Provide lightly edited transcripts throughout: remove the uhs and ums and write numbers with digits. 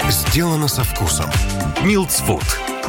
Сделано со вкусом. Милдс Фуд.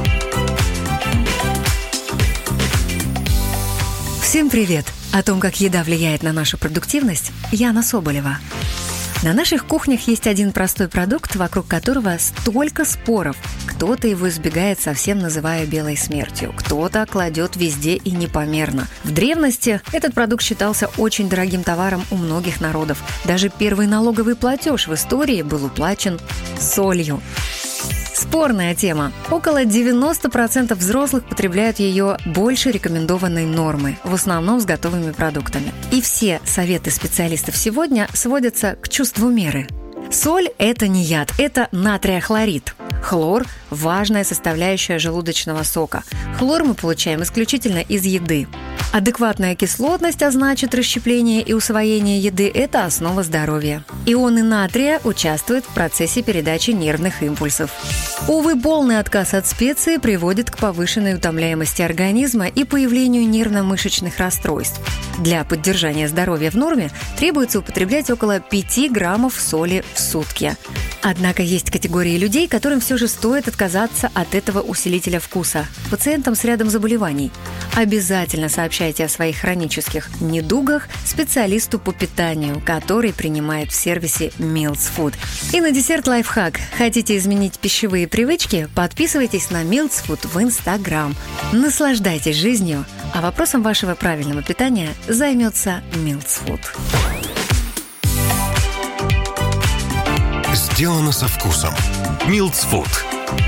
Всем привет! О том, как еда влияет на нашу продуктивность, Яна Соболева. На наших кухнях есть один простой продукт, вокруг которого столько споров. Кто-то его избегает, совсем называя белой смертью, кто-то кладет везде и непомерно. В древности этот продукт считался очень дорогим товаром у многих народов. Даже первый налоговый платеж в истории был уплачен солью. Спорная тема. Около 90% взрослых потребляют ее больше рекомендованной нормы, в основном с готовыми продуктами. И все советы специалистов сегодня сводятся к чувству меры. Соль – это не яд, это натриохлорид. Хлор – важная составляющая желудочного сока. Хлор мы получаем исключительно из еды. Адекватная кислотность, а значит расщепление и усвоение еды – это основа здоровья. Ионы натрия участвуют в процессе передачи нервных импульсов. Увы, полный отказ от специй приводит к повышенной утомляемости организма и появлению нервно-мышечных расстройств. Для поддержания здоровья в норме требуется употреблять около 5 граммов соли в сутки. Однако есть категории людей, которым все же стоит отказаться от этого усилителя вкуса. Пациентам с рядом заболеваний. Обязательно сообщайте о своих хронических недугах специалисту по питанию, который принимает в сервисе Милдс Фуд. И на десерт лайфхак. Хотите изменить пищевые привычки? Подписывайтесь на Милдс Фуд в Инстаграм. Наслаждайтесь жизнью, а вопросом вашего правильного питания займется Милдс Фуд. Сделано со вкусом. Милдс Фуд.